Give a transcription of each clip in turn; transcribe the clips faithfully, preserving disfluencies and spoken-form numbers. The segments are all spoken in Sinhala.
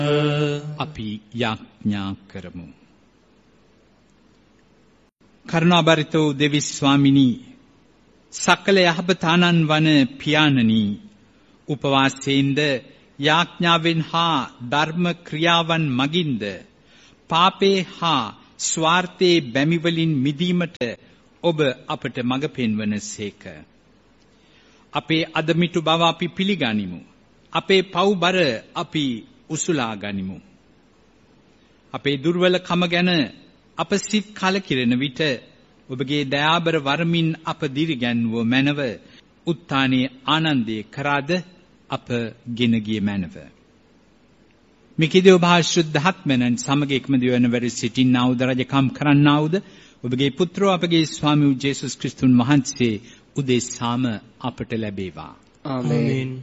අපි යාඥා කරමු. කරුණාබරිතෝ දෙවි ස්වාමිනී, සකල යහපතානන් වන පියාණනී, උපවාසයෙන්ද යාඥාවෙන් හා ධර්ම ක්‍රියාවන් මගින්ද පාපේ හා ස්වාර්ථයේ බැමිවලින් මිදීමට ඔබ අපට මඟ පෙන්වන සේක. අපේ අදමිටු බව අපි පිළිගනිමු. අපේ පව්බර අපි උසුලා ගනිමු. අපේ දුර්වලකම ගැන අප සිත් කලකිරෙන විට ඔබගේ දයාබර වරමින් අප දිරිගැන්වුව මැනව උත්ථානයේ ආනන්දයේ කරාද අප ගෙන ගිය මැනව. මිකිදේ ඔබ ශුද්ධාත්මයන් සමග එක්මද වන වැඩ සිටින්නා වූ රජකම් කරන්නා වූද ඔබගේ පුත්‍රෝ අපගේ ස්වාමී වූ ජේසුස් ක්‍රිස්තුන් වහන්සේ උදෙසාම අපට ලැබේවා. ආමේන්.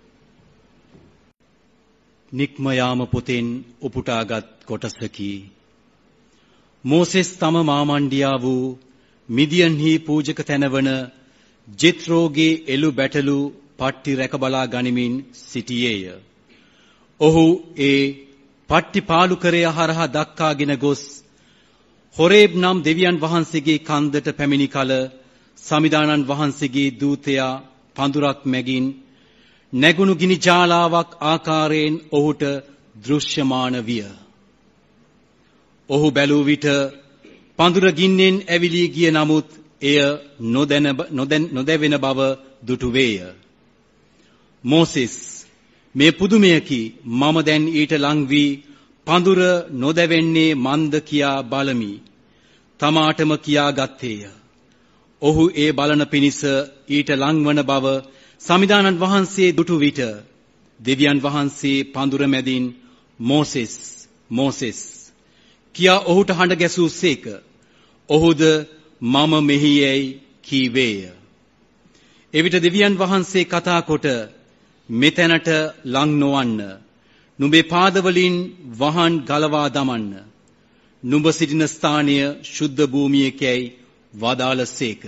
නික්මයාම පොතෙන් උපුටාගත් කොටසකි. මෝසෙස් තම මාමණ්ඩියා වූ මිදියන්හි පූජක තැනවන ජෙත්‍රෝගේ එළු බැටළු පට්ටි රැකබලා ගනිමින් සිටියේය. ඔහු ඒ පට්ටි පාලුකරය හරහා දක්කාගෙන ගොස් හොරේබ් නම් දෙවියන් වහන්සේගේ කන්දට පැමිණි කල සමිදානන් වහන්සේගේ දූතයා පඳුරක් මැගින් නැගුණු ගිනි ජාලාවක් ආකාරයෙන් ඔහුට දෘශ්‍යමාන විය. ඔහු බැලූ විට පඳුර ගින්නෙන් ඇවිලී ගිය නමුත් එය නොදැන නොදැවෙන බව දුටුවේය. මෝසෙස්, මේ පුදුමයකි, මම දැන් ඊට ලං වී පඳුර නොදැවෙන්නේ මන්ද කියා බලමි. තමාටම කියා ගත්තේය. ඔහු ඒ බලන පිණිස ඊට ලංවන බව සමිදානන් වහන්සේ දුටු විට දෙවියන් වහන්සේ පඳුර මැදින් මෝසෙස් මෝසෙස් කියා ඔහුට හඬ ගැසූසේක. ඔහුද මම මෙහි යැයි කීවේය. එවිට දෙවියන් වහන්සේ කතා කොට මෙතැනට ලං නොවන්න, නුඹේ පාදවලින් වහන් ගලවා දමන්න, නුඹ සිටින ස්ථානය ශුද්ධ භූමියකැයි වදාළසේක.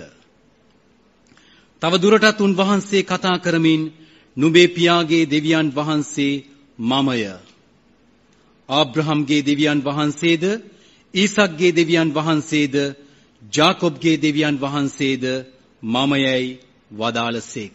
තව දුරටත් උන්වහන්සේ කතා කරමින් නුඹේ පියාගේ දෙවියන් වහන්සේ මමය. ආබ්‍රහම්ගේ දෙවියන් වහන්සේද, ඊසක්ගේ දෙවියන් වහන්සේද, ජාකොබ්ගේ දෙවියන් වහන්සේද මමයයි වදාළසේක.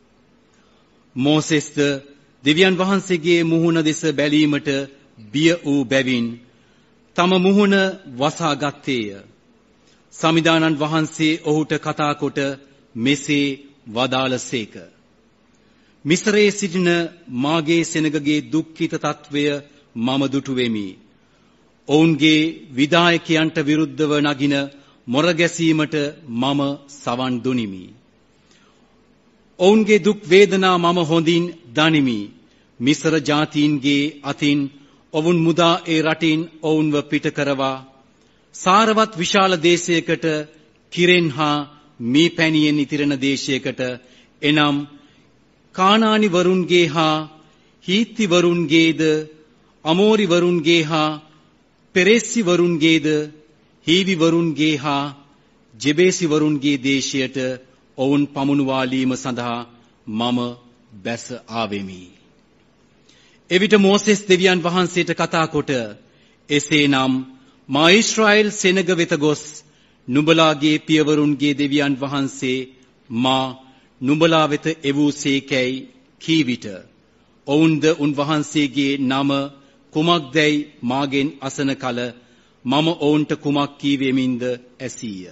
මෝසෙස්ද දෙවියන් වහන්සේගේ මුහුණ දෙස බැලීමට බිය වූ බැවින් තම මුහුණ වසා ගත්තේය. සමිදානන් වහන්සේ ඔහුට කතා කොට මෙසේ වදාළසේක. මිස්රයේ සිටින මාගේ සෙනගගේ දුක්ඛිත තත්වය මම දුටුවෙමි. ඔවුන්ගේ විධායකයන්ට විරුද්ධව නගින මොර ගැසීමට මම සවන් දුනිමි. ඔවුන්ගේ දුක් වේදනා මම හොඳින් දනිමි. මිස්ර ජාතීන්ගේ අතින් ඔවුන් මුදා ඒ රටින් ඔවුන්ව පිට කරවා සාරවත් විශාල දේශයකට, කිරෙන් හා මී පැණියෙන් ඉතිරෙන දේශයකට, එනම් කානානි වරුන්ගේ හා හීත්ති වරුන්ගේද, අමෝරි වරුන්ගේ හා පෙරෙස්සි වරුන්ගේද, හීවි වරුන්ගේ හා ජෙබේසි වරුන්ගේ දේශයට ඔවුන් පමුණුවාලීම සඳහා මම බැස ආවෙමි. එවිට මෝසෙස් දෙවියන් වහන්සේට කතා කොට එසේනම් මා ඊශ්‍රායෙල් සෙනග වෙත ගොස් නුඹලාගේ පියවරුන්ගේ දෙවියන් වහන්සේ මා නුඹලා වෙත එවූසේකැයි කී විට ඔවුන්ද උන්වහන්සේගේ නම කුමක්දැයි මාගෙන් අසන කල මම ඔවුන්ට කුමක් කීවෙමින්ද ඇසීය.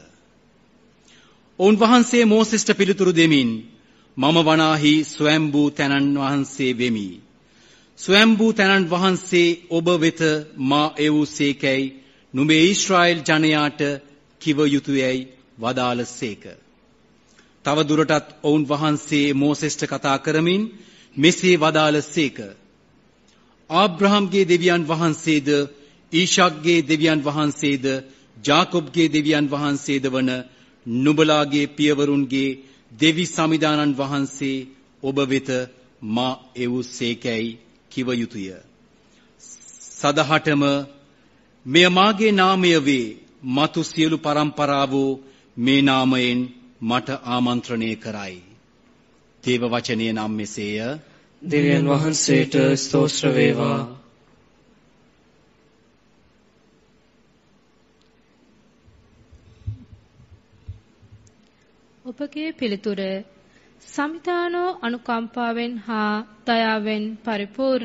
ඔවුන් වහන්සේ මෝසෙස්ට පිළිතුරු දෙමින් මම වනාහි ස්වයම්බූ තැනන් වහන්සේ වෙමි. ස්වයම්බූ තැනන් වහන්සේ ඔබ වෙත මා එවූසේකැයි නුඹේ ඊශ්‍රායෙල් ජනයාට කිව යුතුයයි වදාළසේක. තව දුරටත් ඔවුන් වහන්සේ මෝසෙස්ට කතා කරමින් මෙසේ වදාළසේක. ආබ්‍රහම්ගේ දෙවියන් වහන්සේද, ඊශාක්ගේ දෙවියන් වහන්සේද, ජාකොබ්ගේ දෙවියන් වහන්සේද වන නුඹලාගේ පියවරුන්ගේ දෙවි සමිදානන් වහන්සේ ඔබ වෙත මා එවූසේකැයි කිව යුතුය. සදහටම මෙය මාගේ නාමය වේ. මතු සියලු පරම්පරාවෝ මේ නාමයෙන් මට ආමන්ත්‍රණය කරයි. දේව වචනය නම් මෙසේය. දෙවියන් වහන්සේට ස්තෝත්‍ර වේවා. ඔබගේ පිළිතුර සමිතානෝ අනුකම්පාවෙන් හා දයාවෙන් පරිපූර්ණ